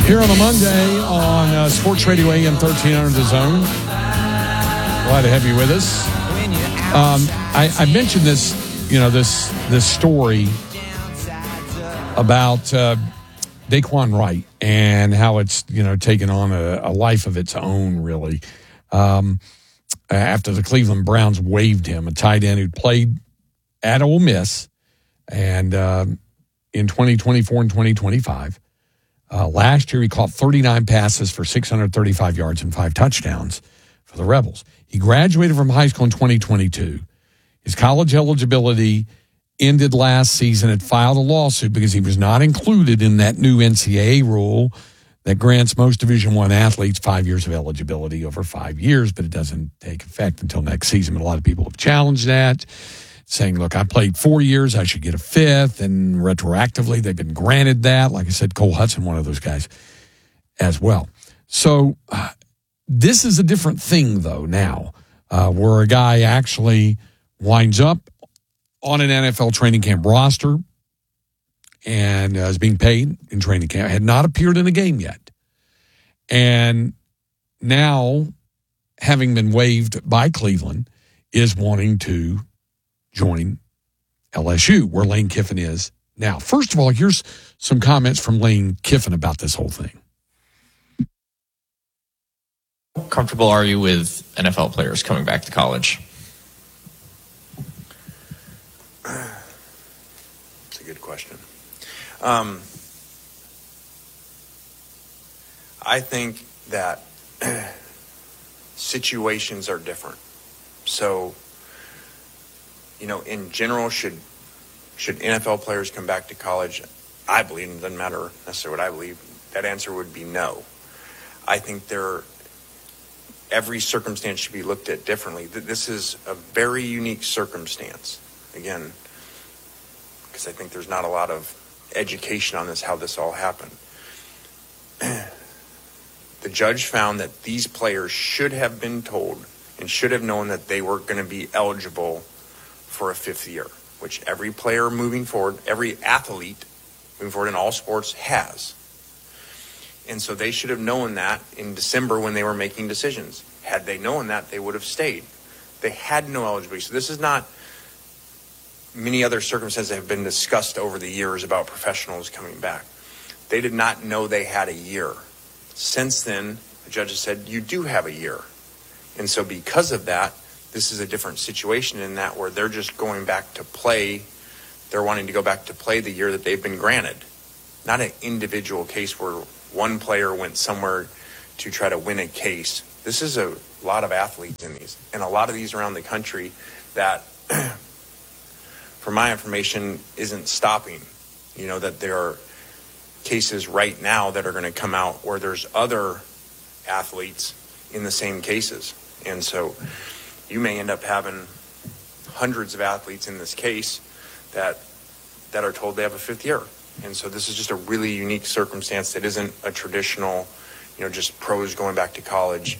Here on a Monday on Sports Radio AM 1300 The Zone. Glad to have you with us. I mentioned this, this story about Daquan Wright and how it's, taken on a life of its own, really. After the Cleveland Browns waived him, a tight end who'd played at Ole Miss and in 2024 and 2025. Last year, he caught 39 passes for 635 yards and 5 touchdowns for the Rebels. He graduated from high school in 2022. His college eligibility ended last season. Had filed a lawsuit because he was not included in that new NCAA rule that grants most Division I athletes 5 years of eligibility over 5 years, but it doesn't take effect until next season. But a lot of people have challenged that, saying, look, I played 4 years, I should get a fifth, and retroactively they've been granted that. Like I said, Cole Hudson, one of those guys as well. So this is a different thing, though, now, where a guy actually winds up on an NFL training camp roster and is being paid in training camp, had not appeared in a game yet. And now, having been waived by Cleveland, is wanting to join LSU, where Lane Kiffin is now. First of all, here's some comments from Lane Kiffin about this whole thing. How comfortable are you with NFL players coming back to college? It's a good question. I think that situations are different. So, in general, should NFL players come back to college? I believe, and it doesn't matter necessarily what I believe, that answer would be no. I think every circumstance should be looked at differently. This is a very unique circumstance. Again, because I think there's not a lot of education on this, how this all happened. The judge found that these players should have been told and should have known that they were going to be eligible for a fifth year, which every player moving forward, every athlete moving forward in all sports has. And so they should have known that in December when they were making decisions. Had they known that, they would have stayed. They had no eligibility. So this is not many other circumstances that have been discussed over the years about professionals coming back. They did not know they had a year. Since then, the judge has said, you do have a year. And so because of that, this is a different situation in that where they're just going back to play. They're wanting to go back to play the year that they've been granted. Not an individual case where one player went somewhere to try to win a case. This is a lot of athletes in these, and a lot of these around the country that, from my information, isn't stopping. That there are cases right now that are going to come out where there's other athletes in the same cases. And so you may end up having hundreds of athletes in this case that are told they have a fifth year. And so this is just a really unique circumstance that isn't a traditional, just pros going back to college,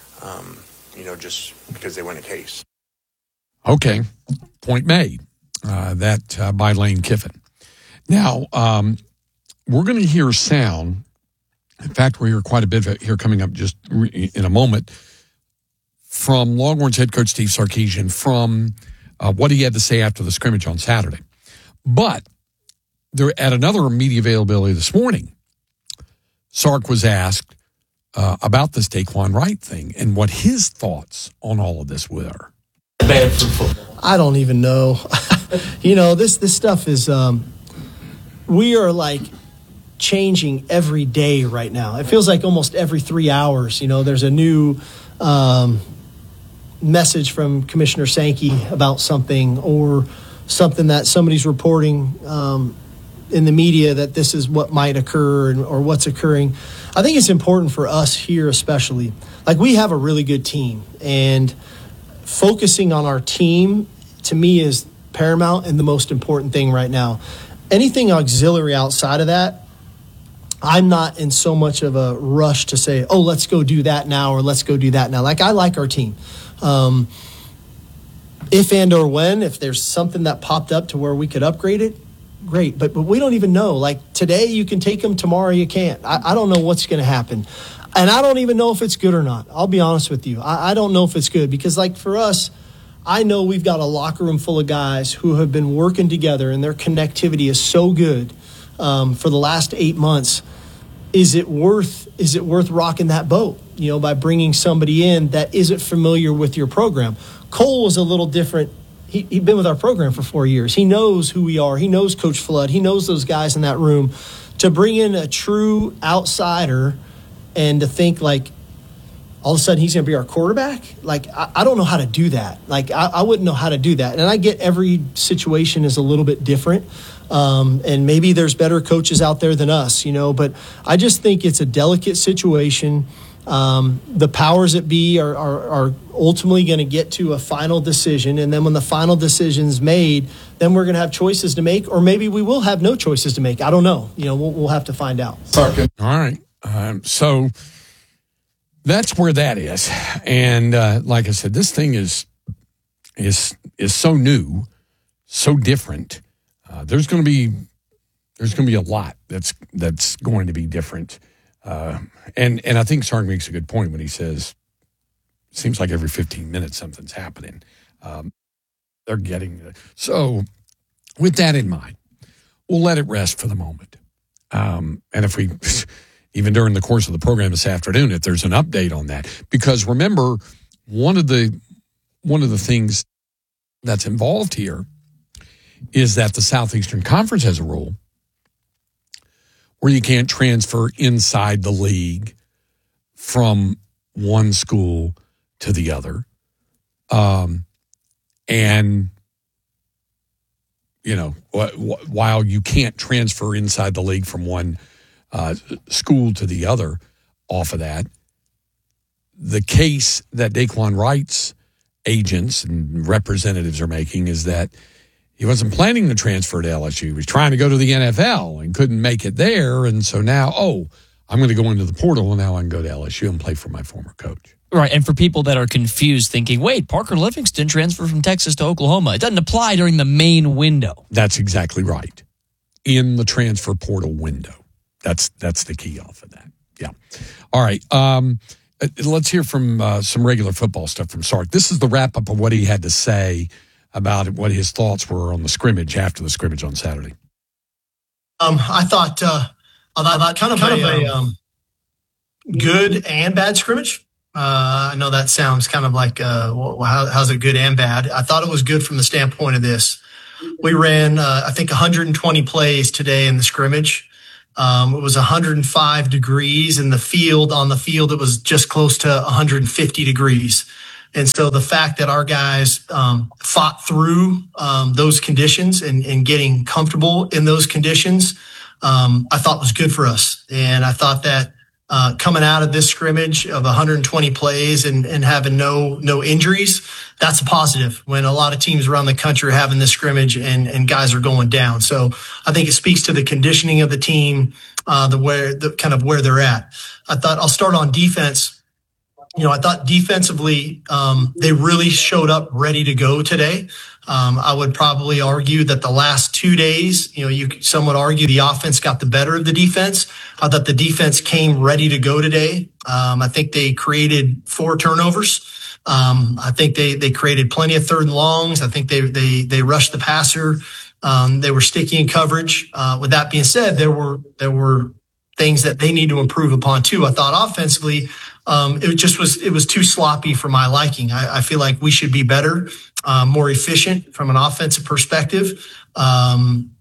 just because they win a case. Okay, point made. That by Lane Kiffin. Now, we're going to hear sound. In fact, we'll hear quite a bit of it here coming up just in a moment from Longhorns head coach Steve Sarkisian from what he had to say after the scrimmage on Saturday. But there, at another media availability this morning, Sark was asked about this Daquan Wright thing and what his thoughts on all of this were. Bad for football. I don't even know. This stuff is, we are like changing every day right now. It feels like almost every 3 hours, there's a new message from Commissioner Sankey about something or something that somebody's reporting in the media that this is what might occur or what's occurring. I think it's important for us here especially. Like, we have a really good team, and focusing on our team, to me, is paramount and the most important thing right now. Anything auxiliary outside of that, I'm not in so much of a rush to say, oh, let's go do that now or let's go do that now. Like, I like our team. If and or when, if there's something that popped up to where we could upgrade it, great. But we don't even know. Like today you can take them, tomorrow you can't. I don't know what's going to happen. And I don't even know if it's good or not. I'll be honest with you. I don't know if it's good because, like, for us, I know we've got a locker room full of guys who have been working together and their connectivity is so good for the last 8 months. Is it worth rocking that boat, by bringing somebody in that isn't familiar with your program? Cole was a little different. He'd been with our program for 4 years. He knows who we are. He knows Coach Flood. He knows those guys in that room. To bring in a true outsider and to think like all of a sudden he's going to be our quarterback, like I don't know how to do that. Like I wouldn't know how to do that. And I get every situation is a little bit different. And maybe there's better coaches out there than us, but I just think it's a delicate situation. The powers that be are ultimately going to get to a final decision. And then when the final decision's made, then we're going to have choices to make, or maybe we will have no choices to make. I don't know. We'll have to find out. All right. So that's where that is. And like I said, this thing is so new, so different. There's going to be a lot that's going to be different. And I think Sark makes a good point when he says, it seems like every 15 minutes something's happening. They're getting so with that in mind, we'll let it rest for the moment. And if we, even during the course of the program this afternoon, if there's an update on that, because remember, one of the things that's involved here is that the Southeastern Conference has a rule where you can't transfer inside the league from one school to the other. And, while you can't transfer inside the league from one school to the other off of that, the case that Daquan Wright's agents and representatives are making is that he wasn't planning to transfer to LSU. He was trying to go to the NFL and couldn't make it there. And so now, I'm going to go into the portal and now I can go to LSU and play for my former coach. Right, and for people that are confused thinking, wait, Parker Livingston transferred from Texas to Oklahoma. It doesn't apply during the main window. That's exactly right. In the transfer portal window. That's the key off of that. Yeah. All right. Let's hear from some regular football stuff from Sark. This is the wrap-up of what he had to say about what his thoughts were on the scrimmage after the scrimmage on Saturday. I thought kind of a good and bad scrimmage. I know that sounds kind of like, how's it good and bad? I thought it was good from the standpoint of this. We ran, I think, 120 plays today in the scrimmage. It was 105 degrees in the field. On the field, it was just close to 150 degrees. And so the fact that our guys fought through those conditions and getting comfortable in those conditions, I thought was good for us. And I thought that coming out of this scrimmage of 120 plays and having no injuries, that's a positive when a lot of teams around the country are having this scrimmage and guys are going down. So I think it speaks to the conditioning of the team, where they're at. I thought I'll start on defense. I thought defensively, they really showed up ready to go today. I would probably argue that the last 2 days, some would argue the offense got the better of the defense. I thought the defense came ready to go today. I think they created 4 turnovers. I think they created plenty of third and longs. I think they rushed the passer. They were sticky in coverage. With that being said, there were things that they need to improve upon too. I thought offensively, it was too sloppy for my liking. I feel like we should be better, more efficient from an offensive perspective. Again,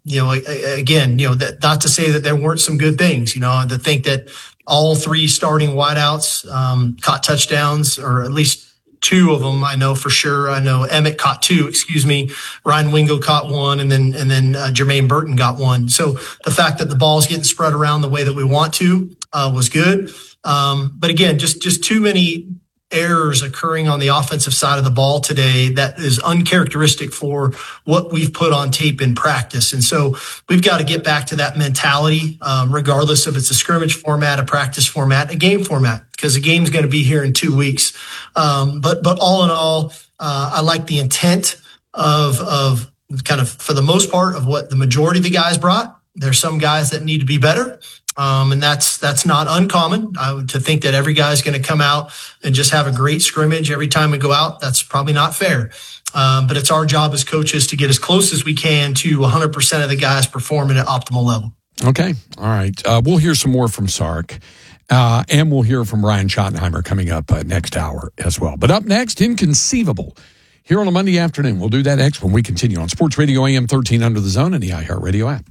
that not to say that there weren't some good things, to think that all 3 starting wideouts caught touchdowns, or at least 2 of them. I know for sure. I know Emmett caught 2, Ryan Wingo caught 1, and then Jermaine Burton got 1. So the fact that the ball's getting spread around the way that we want to was good. But again, just too many errors occurring on the offensive side of the ball today that is uncharacteristic for what we've put on tape in practice. And so we've got to get back to that mentality, regardless if it's a scrimmage format, a practice format, a game format, because the game's going to be here in 2 weeks. But all in all, I like the intent of kind of for the most part of what the majority of the guys brought. There's some guys that need to be better. And that's not uncommon. To think that every guy's going to come out and just have a great scrimmage every time we go out, that's probably not fair. But it's our job as coaches to get as close as we can to 100% of the guys performing at optimal level. Okay. All right. We'll hear some more from Sark. And we'll hear from Ryan Schottenheimer coming up next hour as well. But up next, Inconceivable. Here on a Monday afternoon. We'll do that next when we continue on Sports Radio AM 1300 The Zone and the iHeartRadio app.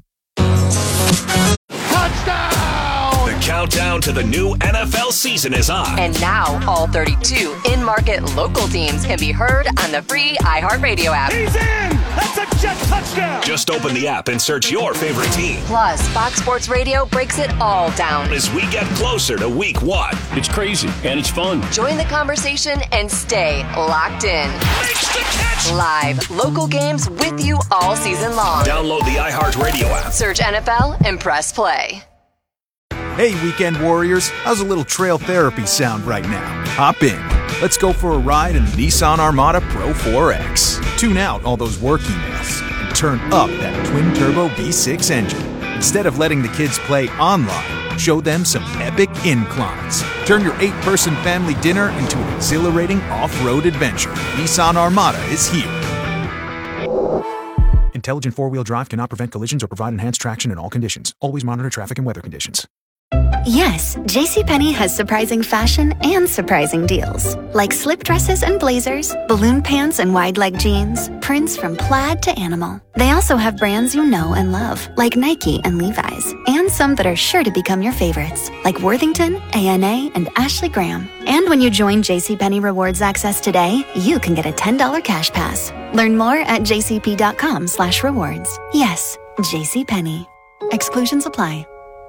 Countdown to the new NFL season is on. And now, all 32 in-market local teams can be heard on the free iHeartRadio app. He's in! That's a jet touchdown! Just open the app and search your favorite team. Plus, Fox Sports Radio breaks it all down as we get closer to week 1. It's crazy, and it's fun. Join the conversation and stay locked in. Makes the catch! Live, local games with you all season long. Download the iHeartRadio app. Search NFL and press play. Hey, Weekend Warriors, how's a little trail therapy sound right now? Hop in. Let's go for a ride in the Nissan Armada Pro 4X. Tune out all those work emails and turn up that twin-turbo V6 engine. Instead of letting the kids play online, show them some epic inclines. Turn your 8-person family dinner into an exhilarating off-road adventure. Nissan Armada is here. Intelligent four-wheel drive cannot prevent collisions or provide enhanced traction in all conditions. Always monitor traffic and weather conditions. Yes, JCPenney has surprising fashion and surprising deals. Like slip dresses and blazers, balloon pants and wide leg jeans, prints from plaid to animal. They also have brands you know and love, like Nike and Levi's, and some that are sure to become your favorites, like Worthington, A&A, and Ashley Graham. And when you join JCPenney Rewards Access today, you can get a $10 cash pass. Learn more at jcp.com/rewards. Yes, JCPenney. Exclusions apply.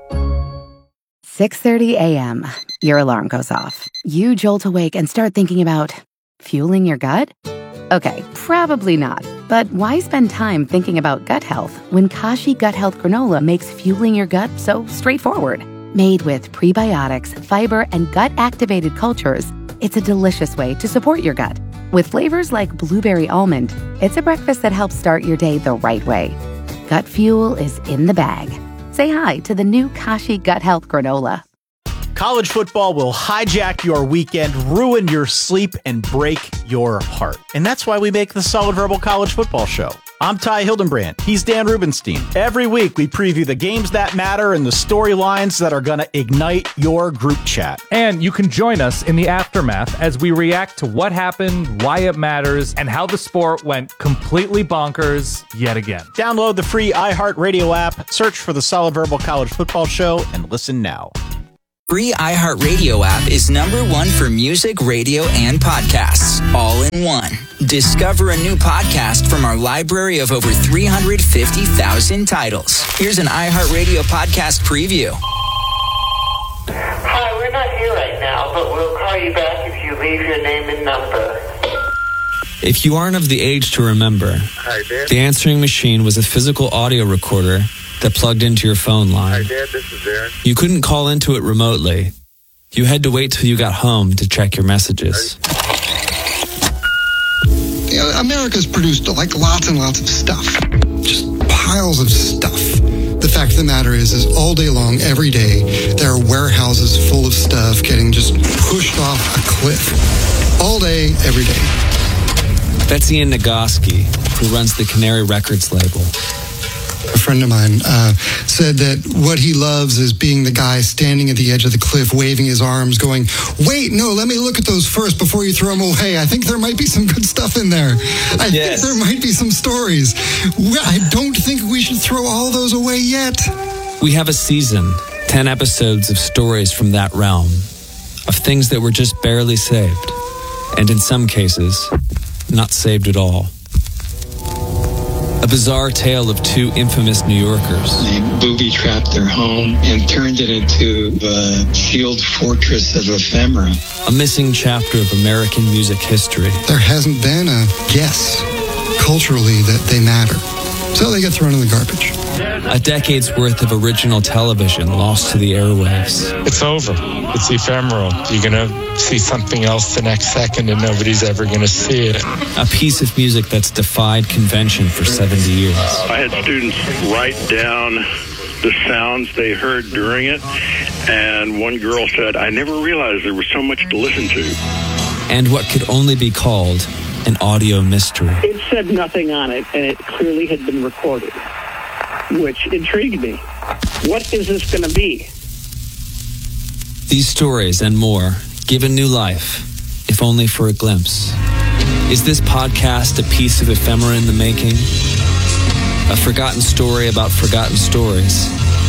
6:30 a.m. Your alarm goes off. You jolt awake and start thinking about fueling your gut? Okay, probably not. But why spend time thinking about gut health when Kashi Gut Health Granola makes fueling your gut so straightforward? Made with prebiotics, fiber, and gut-activated cultures, it's a delicious way to support your gut. With flavors like blueberry almond, it's a breakfast that helps start your day the right way. Gut fuel is in the bag. Say hi to the new Kashi Gut Health Granola. College football will hijack your weekend, ruin your sleep, and break your heart. And that's why we make the Solid Verbal College Football Show. I'm Ty Hildenbrand. He's Dan Rubenstein. Every week, we preview the games that matter and the storylines that are going to ignite your group chat. And you can join us in the aftermath as we react to what happened, why it matters, and how the sport went completely bonkers yet again. Download the free iHeartRadio app, search for the Solid Verbal College Football Show, and listen now. Free iHeartRadio app is #1 for music, radio, and podcasts, all in one. Discover a new podcast from our library of over 350,000 titles. Here's an iHeartRadio podcast preview. Hi, we're not here right now, but we'll call you back if you leave your name and number. If you aren't of the age to remember, Hi, Dad. the answering machine was a physical audio recorder that plugged into your phone line. Hi, Dad. This is Aaron. You couldn't call into it remotely. You had to wait till you got home to check your messages. You know, America's produced like lots and lots of stuff. Just piles of stuff. The fact of the matter is all day long, every day, there are warehouses full of stuff getting just pushed off a cliff. All day, every day. That's Ian Nagoski, who runs the Canary Records label. A friend of mine said that what he loves is being the guy standing at the edge of the cliff, waving his arms, going, wait, no, let me look at those first before you throw them away. I think there might be some good stuff in there. I think there might be some stories. I don't think we should throw all those away yet. We have a season, 10 episodes of stories from that realm, of things that were just barely saved, and in some cases, not saved at all. A bizarre tale of two infamous New Yorkers. They booby-trapped their home and turned it into a sealed fortress of ephemera. A missing chapter of American music history. There hasn't been a guess culturally that they matter. So they get thrown in the garbage. A decade's worth of original television lost to the airwaves. It's over. It's ephemeral. You're going to see something else the next second and nobody's ever going to see it. A piece of music that's defied convention for 70 years. I had students write down the sounds they heard during it, and one girl said, I never realized there was so much to listen to. And what could only be called an audio mystery. It said nothing on it, and it clearly had been recorded, which intrigued me. What is this going to be? These stories and more given new life, if only for a glimpse. Is this podcast a piece of ephemera in the making? A forgotten story about forgotten stories?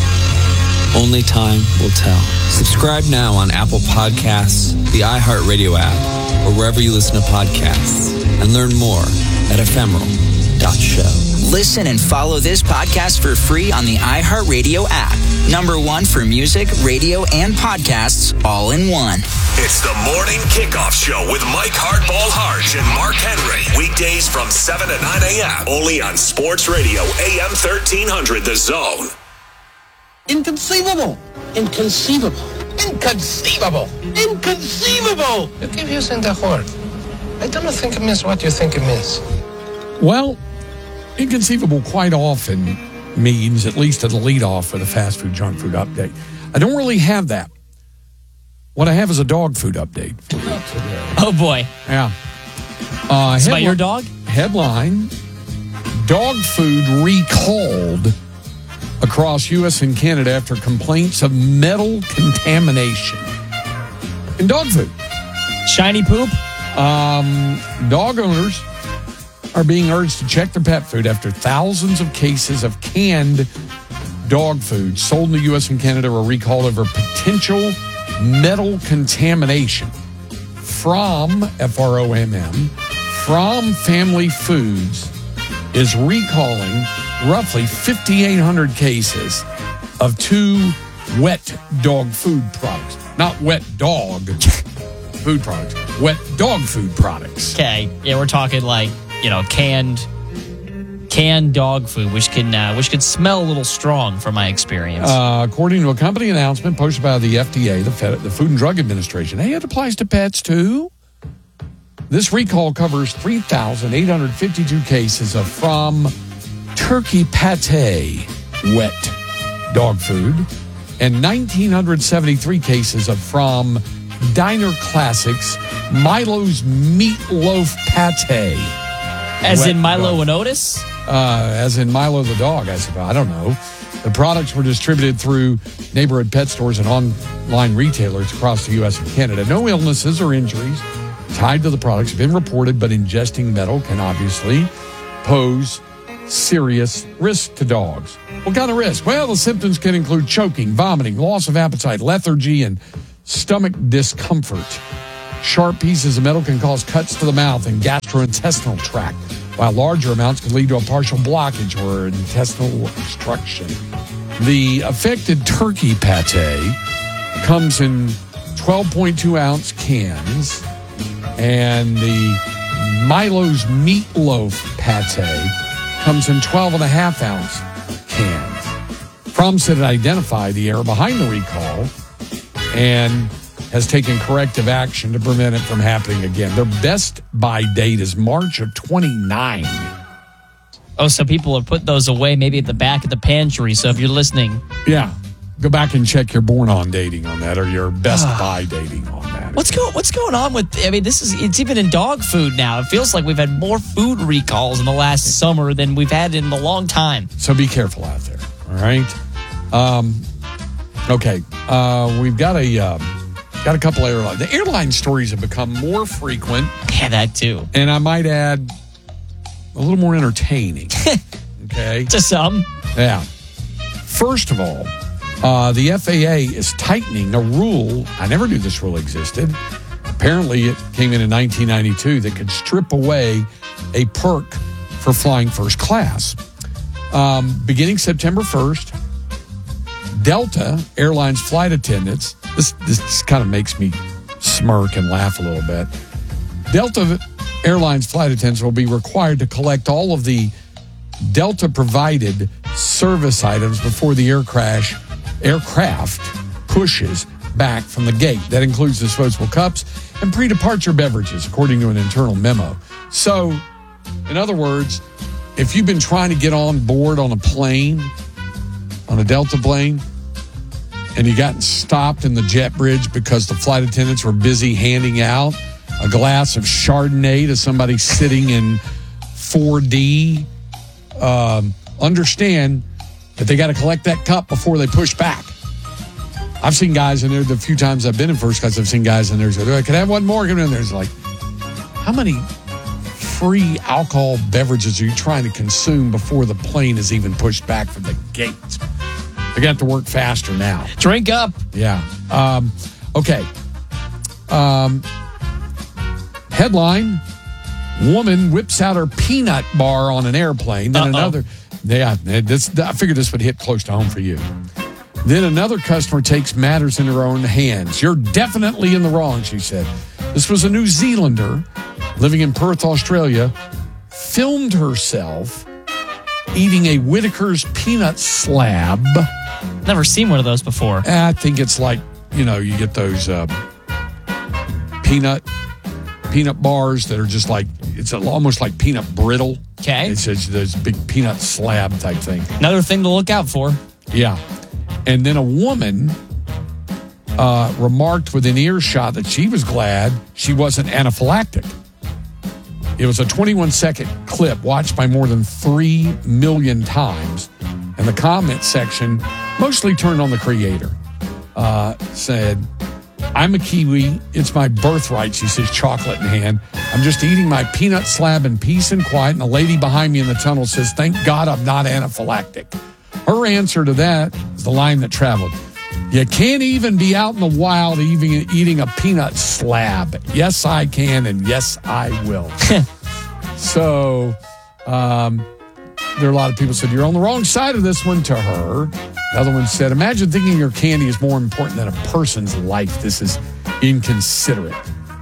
Only time will tell. Subscribe now on Apple Podcasts, the iHeartRadio app, or wherever you listen to podcasts, and learn more at ephemeral.show. Listen and follow this podcast for free on the iHeartRadio app. #1 for music, radio, and podcasts all in one. It's the Morning Kickoff Show with Mike Hardball Hart and Mark Henry. Weekdays from 7 to 9 a.m. Only on Sports Radio AM 1300 The Zone. Inconceivable. Inconceivable. Inconceivable. Inconceivable. You keep using the word. I don't think it means what you think it means. Well, inconceivable quite often means, at least at the leadoff for the fast food, junk food update. I don't really have that. What I have is a dog food update. Oh, boy. Yeah. Is that your dog? Headline, dog food recalled across U.S. and Canada after complaints of metal contamination in dog food. Shiny poop? Dog owners are being urged to check their pet food after thousands of cases of canned dog food sold in the U.S. and Canada were recalled over potential metal contamination. From, F-R-O-M-M, From Family Foods is recalling roughly 5,800 cases of 2 wet dog food products. Not wet dog food products. Wet dog food products. Okay. Yeah, we're talking like, canned dog food, which can smell a little strong from my experience. According to a company announcement posted by the FDA, the Food and Drug Administration, hey, it applies to pets too. This recall covers 3,852 cases of From turkey pate wet dog food and 1,973 cases of From Diner Classics Milo's Meatloaf Pate. As in Milo and Otis? As in Milo the dog, I suppose. I don't know. The products were distributed through neighborhood pet stores and online retailers across the U.S. and Canada. No illnesses or injuries tied to the products have been reported, but ingesting metal can obviously pose serious risk to dogs. What kind of risk? Well, the symptoms can include choking, vomiting, loss of appetite, lethargy, and stomach discomfort. Sharp pieces of metal can cause cuts to the mouth and gastrointestinal tract, while larger amounts can lead to a partial blockage or intestinal obstruction. The affected turkey pate comes in 12.2-ounce cans, and the Milo's Meatloaf Pate comes in 12.5-ounce cans. From said it identified the error behind the recall and has taken corrective action to prevent it from happening again. Their best buy date is March of 29. Oh, so people have put those away maybe at the back of the pantry. So if you're listening. Yeah. Go back and check your born-on dating on that or your best buy dating on that. What's going on with, it's even in dog food now. It feels like we've had more food recalls in the last summer than we've had in a long time. So be careful out there, all right? Okay, we've got a couple airlines. The airline stories have become more frequent. Yeah, that too. And I might add a little more entertaining, okay? To some. Yeah. First of all, the FAA is tightening a rule. I never knew this rule existed. Apparently, it came in 1992 that could strip away a perk for flying first class. Beginning September 1st, Delta Airlines flight attendants, this kind of makes me smirk and laugh a little bit. Delta Airlines flight attendants will be required to collect all of the Delta-provided service items before the aircraft pushes back from the gate. That includes disposable cups and pre-departure beverages, according to an internal memo. So, in other words, if you've been trying to get on board on a plane, on a Delta plane, and you got stopped in the jet bridge because the flight attendants were busy handing out a glass of Chardonnay to somebody sitting in 4D, understand that they got to collect that cup before they push back. I've seen guys in there, the few times I've been in first class, I've seen guys in there say, "Can I have one more?" And there's like, how many free alcohol beverages are you trying to consume before the plane is even pushed back from the gate? They got to work faster now. Drink up. Yeah. Okay. Headline: woman whips out her peanut bar on an airplane. Then another. Yeah, I figured this would hit close to home for you. Then another customer takes matters in her own hands. "You're definitely in the wrong," she said. This was a New Zealander living in Perth, Australia, filmed herself eating a Whitaker's peanut slab. Never seen one of those before. I think it's like, you get those peanut bars that are just like, it's almost like peanut brittle. Okay. It's those big peanut slab type thing. Another thing to look out for. Yeah. And then a woman remarked within earshot that she was glad she wasn't anaphylactic. It was a 21-second clip watched by more than 3 million times. And the comment section mostly turned on the creator. Said, "I'm a Kiwi. It's my birthright," she says, chocolate in hand. "I'm just eating my peanut slab in peace and quiet." And the lady behind me in the tunnel says, "Thank God I'm not anaphylactic." Her answer to that is the line that traveled. "You can't even be out in the wild even eating a peanut slab. Yes, I can, and yes, I will." So, there are a lot of people said, "You're on the wrong side of this one," to her. The other one said, "Imagine thinking your candy is more important than a person's life. This is inconsiderate."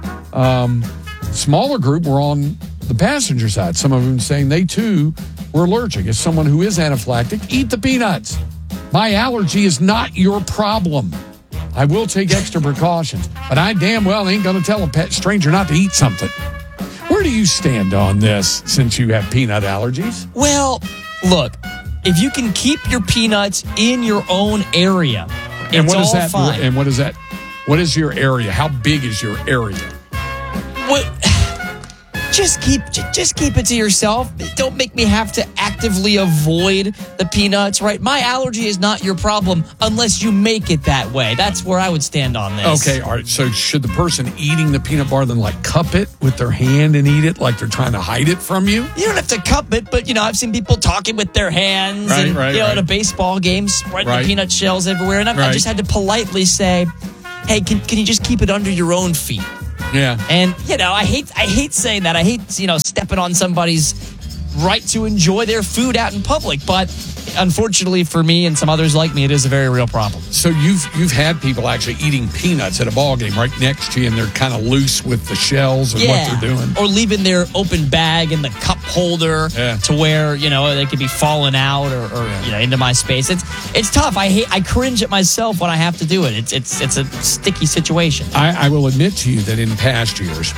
Smaller group were on the passenger side. Some of them saying they too were allergic. As someone who is anaphylactic, eat the peanuts. My allergy is not your problem. I will take extra precautions, but I damn well ain't going to tell a pet stranger not to eat something. Where do you stand on this since you have peanut allergies? Well, look, if you can keep your peanuts in your own area, and it's what is all that? fine. And what is that? What is your area? How big is your area? What? Just keep it to yourself. Don't make me have to actively avoid the peanuts, right? My allergy is not your problem unless you make it that way. That's where I would stand on this. Okay, all right. So should the person eating the peanut bar then like cup it with their hand and eat it like they're trying to hide it from you? You don't have to cup it, but I've seen people talking with their hands at a baseball game, spreading the peanut shells everywhere, and I just had to politely say, "Hey, can you just keep it under your own feet?" Yeah. And, I hate saying that. I hate, stepping on somebody's right to enjoy their food out in public. But unfortunately for me and some others like me, it is a very real problem. So you've had people actually eating peanuts at a ball game right next to you, and they're kind of loose with the shells and what they're doing. Or leaving their open bag in the cup holder to where, they could be falling out or into my space. It's tough. I cringe at myself when I have to do it. It's a sticky situation. I will admit to you that in past years,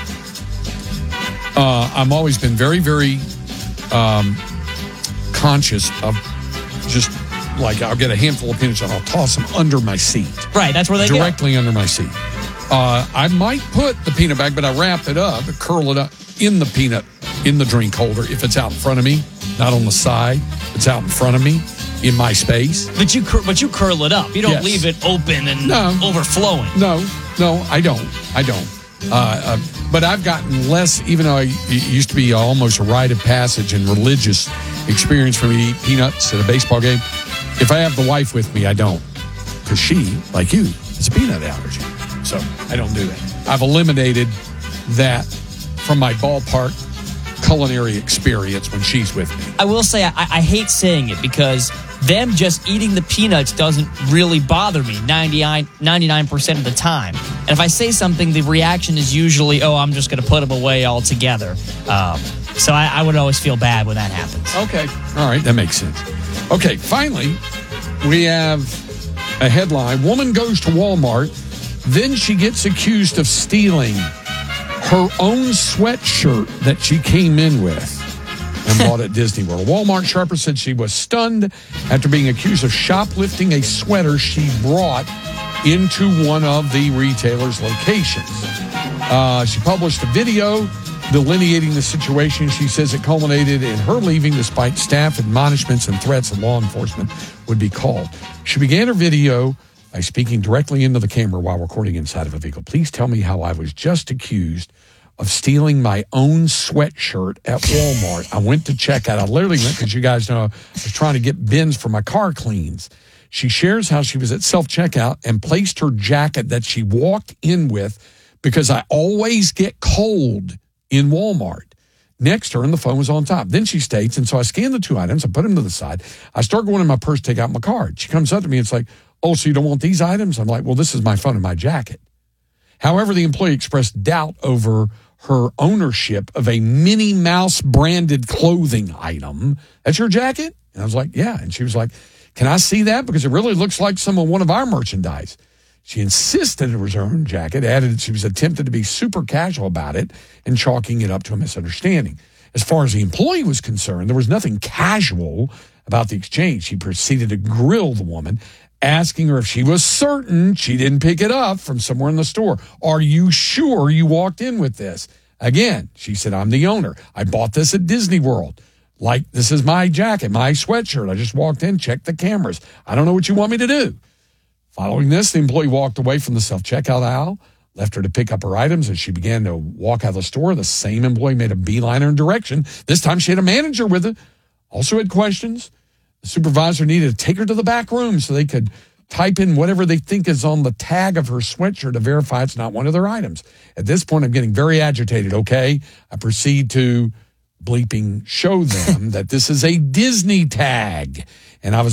I've always been very, very conscious of just like I'll get a handful of peanuts and I'll toss them under my seat. Right, that's where they directly under my seat. I might put the peanut bag, but I wrap it up, curl it up in the drink holder if it's out in front of me, not on the side. It's out in front of me in my space. But you curl it up. You don't leave it open and overflowing. No, I don't. But I've gotten less, even though it used to be almost a rite of passage and religious experience for me to eat peanuts at a baseball game. If I have the wife with me, I don't. Because she, like you, has a peanut allergy. So I don't do that. I've eliminated that from my ballpark culinary experience when she's with me. I will say I hate saying it because them just eating the peanuts doesn't really bother me 99% of the time. And if I say something, the reaction is usually, "Oh, I'm just going to put them away altogether." So I would always feel bad when that happens. Okay. All right. That makes sense. Okay, finally, we have a headline. Woman goes to Walmart, then she gets accused of stealing her own sweatshirt that she came in with and bought at Disney World. A Walmart shopper said she was stunned after being accused of shoplifting a sweater she brought into one of the retailer's locations. She published a video delineating the situation. She says it culminated in her leaving despite staff admonishments and threats that law enforcement would be called. She began her video by speaking directly into the camera while recording inside of a vehicle. Please tell me how I was just accused of stealing my own sweatshirt at Walmart. I went to checkout. I literally went because you guys know I was trying to get bins for my car cleans. She shares how she was at self-checkout and placed her jacket that she walked in with because I always get cold in Walmart. Next to her, and the phone was on top. Then she states, and so I scanned the two items, I put them to the side. I start going in my purse, take out my card. She comes up to me and it's like, oh, so you don't want these items? I'm like, well, this is my phone and my jacket. However, the employee expressed doubt over her ownership of a Minnie Mouse branded clothing item. That's your jacket? And I was like, yeah. And she was like, can I see that? Because it really looks like one of our merchandise. She insisted it was her own jacket, added that she was attempting to be super casual about it and chalking it up to a misunderstanding. As far as the employee was concerned, there was nothing casual about the exchange. She proceeded to grill the woman, asking her if she was certain she didn't pick it up from somewhere in the store. Are you sure you walked in with this? Again, she said, I'm the owner. I bought this at Disney World. Like, this is my jacket, my sweatshirt. I just walked in, checked the cameras. I don't know what you want me to do. Following this, the employee walked away from the self-checkout aisle, left her to pick up her items. As she began to walk out of the store, the same employee made a beeline in her direction. This time she had a manager with her, also had questions. The supervisor needed to take her to the back room so they could type in whatever they think is on the tag of her sweatshirt to verify it's not one of their items. At this point, I'm getting very agitated, okay? I proceed to bleeping show them that this is a Disney tag. And I was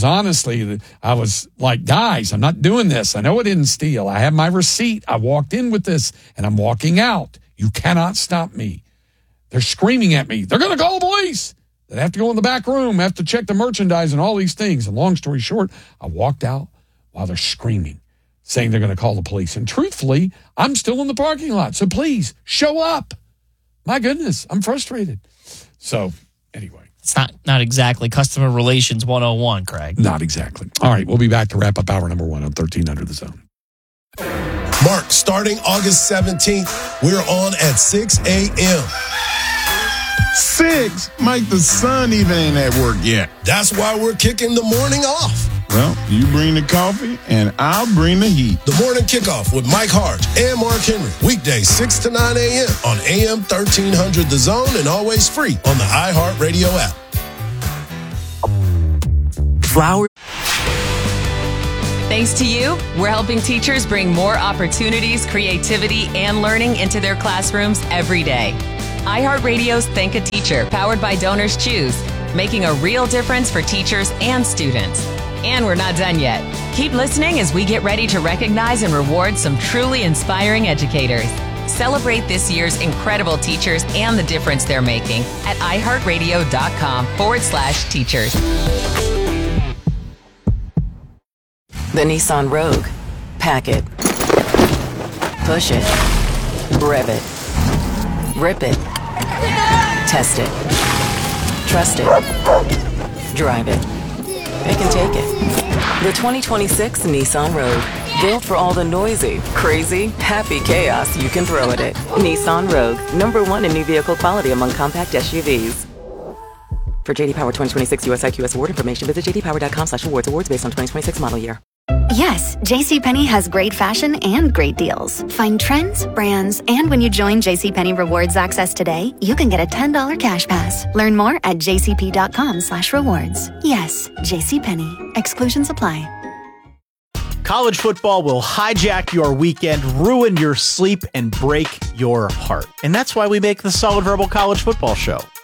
like, guys, I'm not doing this. I know I didn't steal. I have my receipt. I walked in with this, and I'm walking out. You cannot stop me. They're screaming at me. They're going to call the police. They have to go in the back room, have to check the merchandise and all these things. And long story short, I walked out while they're screaming, saying they're going to call the police. And truthfully, I'm still in the parking lot. So please, show up. My goodness, I'm frustrated. So anyway. It's not exactly customer relations 101, Craig. Not exactly. All right, we'll be back to wrap up hour number 1 on 1300 The Zone. Mark, starting August 17th, we're on at 6 a.m. 6? Mike, the sun even ain't at work yet. That's why we're kicking the morning off. Well, you bring the coffee, and I'll bring the heat. The morning kickoff with Mike Hart and Mark Henry. Weekdays 6 to 9 a.m. on AM 1300 The Zone and always free on the iHeartRadio app. Flower. Thanks to you, we're helping teachers bring more opportunities, creativity, and learning into their classrooms every day. iHeartRadio's Thank a Teacher, powered by Donors Choose, making a real difference for teachers and students. And we're not done yet. Keep listening as we get ready to recognize and reward some truly inspiring educators. Celebrate this year's incredible teachers and the difference they're making at iHeartRadio.com/teachers. The Nissan Rogue. Pack it. Push it. Rev it. Rip it. Test it. Trust it. Drive it. Pick and take it. The 2026 Nissan Rogue. Built for all the noisy, crazy, happy chaos you can throw at it. Nissan Rogue. #1 in new vehicle quality among compact SUVs. For JD Power 2026 US IQS award information, visit jdpower.com/awards. Awards based on 2026 model year. Yes, JCPenney has great fashion and great deals. Find trends, brands, and when you join JCPenney Rewards Access today, you can get a $10 cash pass. Learn more at jcp.com/rewards. Yes, JCPenney. Exclusions apply. College football will hijack your weekend, ruin your sleep, and break your heart. And that's why we make the Solid Verbal College Football Show.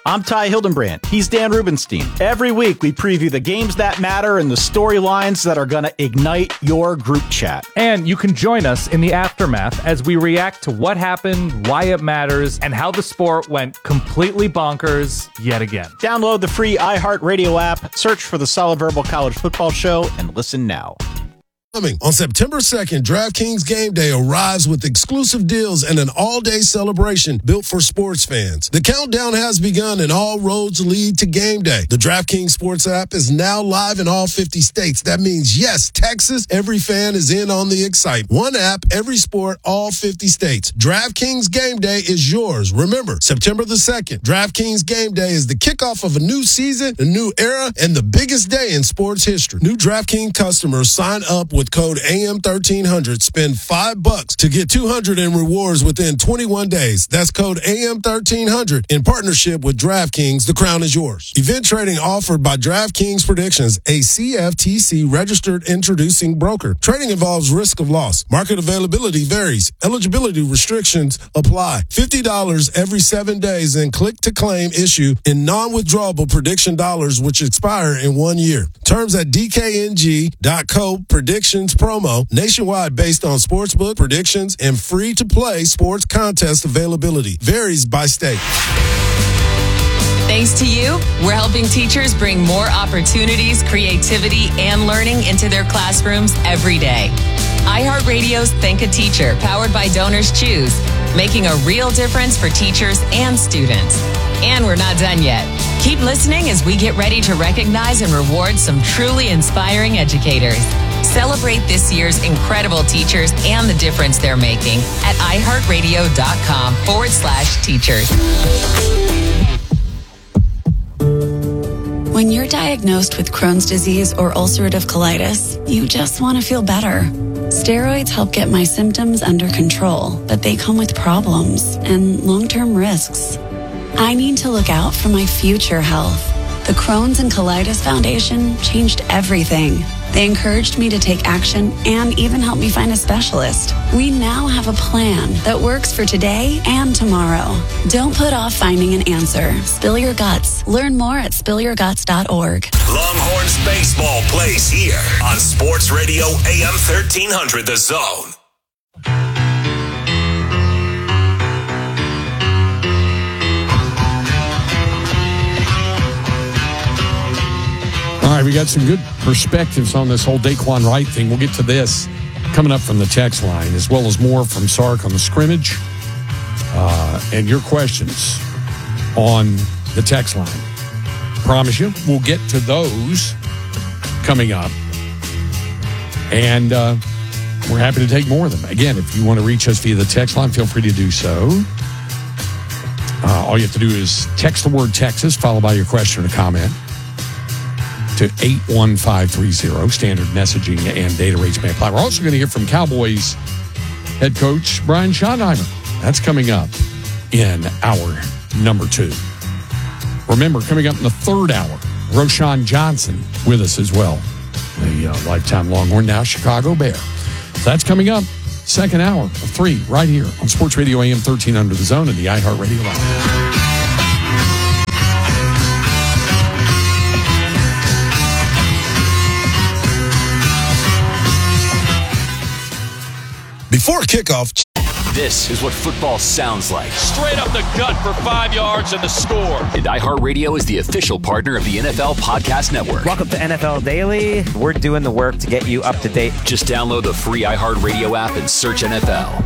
I'm Ty Hildenbrand. He's Dan Rubenstein. Every week, we preview the games that matter and the storylines that are going to ignite your group chat. And you can join us in the aftermath as we react to what happened, why it matters, and how the sport went completely bonkers yet again. Download the free iHeartRadio app, search for the Solid Verbal College Football Show, and listen now. Coming on September 2nd, DraftKings Game Day arrives with exclusive deals and an all-day celebration built for sports fans. The countdown has begun and all roads lead to game day. The DraftKings Sports app is now live in all 50 states. That means, yes, Texas, every fan is in on the excitement. One app, every sport, all 50 states. DraftKings Game Day is yours. Remember, September the 2nd, DraftKings Game Day is the kickoff of a new season, a new era, and the biggest day in sports history. New DraftKings customers sign up with code AM1300. Spend $5 to get $200 in rewards within 21 days. That's code AM1300 in partnership with DraftKings. The crown is yours. Event trading offered by DraftKings Predictions, a CFTC registered introducing broker. Trading involves risk of loss. Market availability varies. Eligibility restrictions apply. $50 every 7 days and click to claim issue in non-withdrawable prediction dollars which expire in 1 year. Terms at dkng.co. Predictions promo nationwide based on sportsbook predictions and free-to-play sports contest availability. Varies by state. Thanks to you, we're helping teachers bring more opportunities, creativity, and learning into their classrooms every day. iHeartRadio's Think a Teacher, powered by Donors Choose, making a real difference for teachers and students. And we're not done yet. Keep listening as we get ready to recognize and reward some truly inspiring educators. Celebrate this year's incredible teachers and the difference they're making at iHeartRadio.com/teachers. When you're diagnosed with Crohn's disease or ulcerative colitis, you just want to feel better. Steroids help get my symptoms under control, but they come with problems and long-term risks. I need to look out for my future health. The Crohn's and Colitis Foundation changed everything. They encouraged me to take action and even helped me find a specialist. We now have a plan that works for today and tomorrow. Don't put off finding an answer. Spill your guts. Learn more at spillyourguts.org. Longhorns baseball plays here on Sports Radio AM 1300 The Zone. All right, we got some good perspectives on this whole Daquan Wright thing. We'll get to this coming up from the text line, as well as more from Sark on the scrimmage and your questions on the text line. Promise you, we'll get to those coming up. And we're happy to take more of them. Again, if you want to reach us via the text line, feel free to do so. All you have to do is text the word Texas, followed by your question or comment, to 81530. Standard messaging and data rates may apply. We're also going to hear from Cowboys head coach Brian Schottenheimer. That's coming up in hour number 2. Remember, coming up in the third hour, Roschon Johnson with us as well. A lifetime Longhorn, now Chicago Bear. So that's coming up, second hour of 3, right here on Sports Radio AM 1300 The Zone and the iHeartRadio app. Before kickoff, this is what football sounds like. Straight up the gut for 5 yards and the score. And iHeartRadio is the official partner of the NFL Podcast Network. Welcome to NFL Daily. We're doing the work to get you up to date. Just download the free iHeartRadio app and search NFL.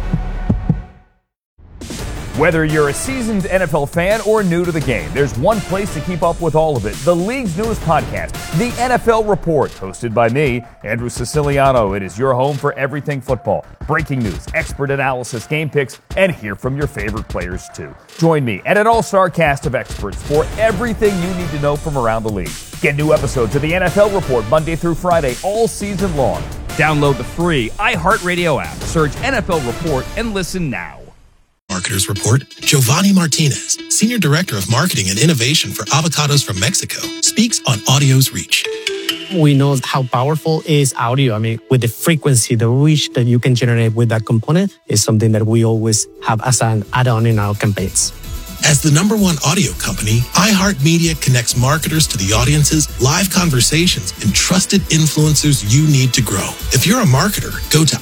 Whether you're a seasoned NFL fan or new to the game, there's one place to keep up with all of it. The league's newest podcast, The NFL Report, hosted by me, Andrew Siciliano. It is your home for everything football. Breaking news, expert analysis, game picks, and hear from your favorite players too. Join me and an all-star cast of experts for everything you need to know from around the league. Get new episodes of The NFL Report Monday through Friday all season long. Download the free iHeartRadio app, search NFL Report, and listen now. Marketers Report, Giovanni Martinez, Senior Director of Marketing and Innovation for Avocados from Mexico, speaks on audio's reach. We know how powerful is audio. I mean, with the frequency, the reach that you can generate with that component is something that we always have as an add-on in our campaigns. As the #1 audio company, iHeartMedia connects marketers to the audiences, live conversations, and trusted influencers you need to grow. If you're a marketer, go to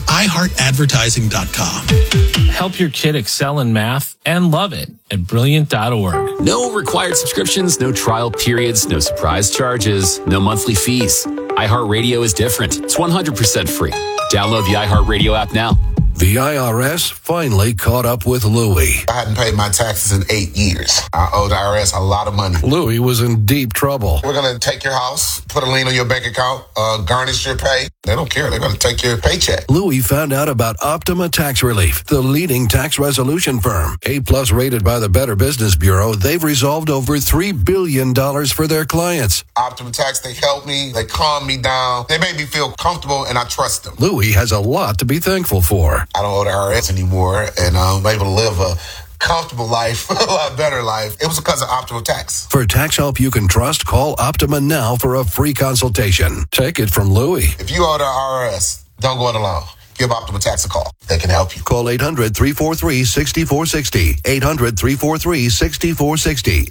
iHeartAdvertising.com. Help your kid excel in math and love it at Brilliant.org. No required subscriptions, no trial periods, no surprise charges, no monthly fees. iHeartRadio is different. It's 100% free. Download the iHeartRadio app now. The IRS finally caught up with Louie. I hadn't paid my taxes in 8 years. I owe the IRS a lot of money. Louie was in deep trouble. We're going to take your house, put a lien on your bank account, garnish your pay. They don't care. They're going to take your paycheck. Louie found out about Optima Tax Relief, the leading tax resolution firm. A+ rated by the Better Business Bureau, they've resolved over $3 billion for their clients. Optima Tax, they help me. They calm me down. They make me feel comfortable, and I trust them. Louie has a lot to be thankful for. I don't owe the IRS anymore, and I'm able to live a comfortable life, a lot better life. It was because of Optima Tax. For tax help you can trust, call Optima now for a free consultation. Take it from Louie. If you owe the IRS, don't go it alone. Give Optima Tax a call. They can help you. Call 800-343-6460. 800-343-6460.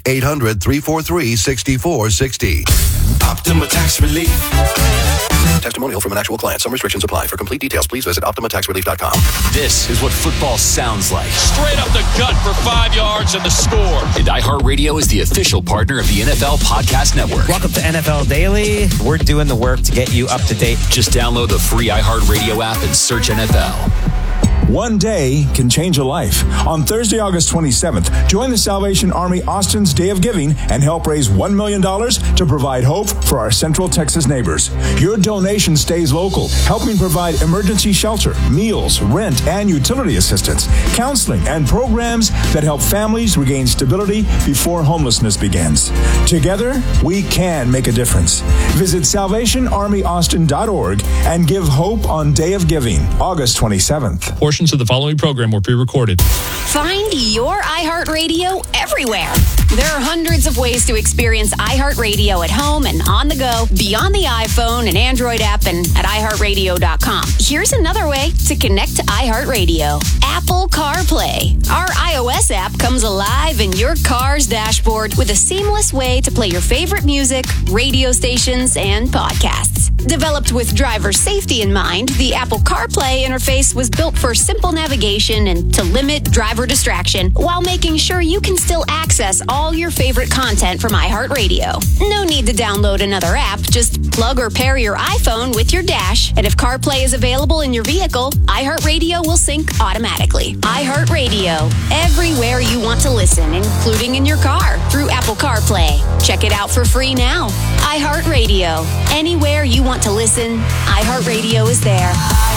800-343-6460. Optima Tax Relief. Testimonial from an actual client. Some restrictions apply. For complete details, please visit OptimaTaxRelief.com. This is what football sounds like. Straight up the gut for 5 yards and the score. And iHeartRadio is the official partner of the NFL Podcast Network. Welcome to NFL Daily. We're doing the work to get you up to date. Just download the free iHeartRadio app and search NFL. One day can change a life. On Thursday, August 27th, join the Salvation Army Austin's Day of Giving and help raise $1 million to provide hope for our Central Texas neighbors. Your donation stays local, helping provide emergency shelter, meals, rent, and utility assistance, counseling, and programs that help families regain stability before homelessness begins. Together, we can make a difference. Visit SalvationArmyAustin.org and give hope on Day of Giving, August 27th. Portions of the following program were pre-recorded. Find your iHeartRadio everywhere. There are hundreds of ways to experience iHeartRadio at home and on the go, beyond the iPhone and Android app and at iHeartRadio.com. Here's another way to connect to iHeartRadio. Apple CarPlay. Our iOS app comes alive in your car's dashboard with a seamless way to play your favorite music, radio stations, and podcasts. Developed with driver safety in mind, the Apple CarPlay interface was built for simple navigation and to limit driver distraction while making sure you can still access all your favorite content from iHeartRadio. No need to download another app. Just plug or pair your iPhone with your dash, and if CarPlay is available in your vehicle, iHeartRadio will sync automatically. iHeartRadio, everywhere you want to listen, including in your car through Apple CarPlay. Check it out for free now. iHeartRadio, anywhere you want to listen, iHeartRadio is there.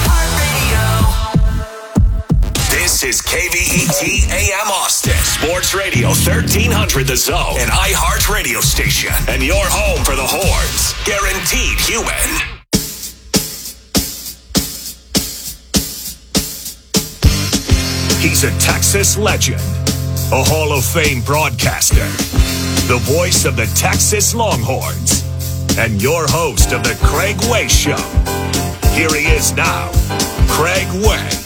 This is KVET AM Austin, Sports Radio 1300 The Zone, an iHeart radio station, and your home for the Horns. Guaranteed human. He's a Texas legend, a Hall of Fame broadcaster, the voice of the Texas Longhorns, and your host of the Craig Way Show. Here he is now, Craig Way.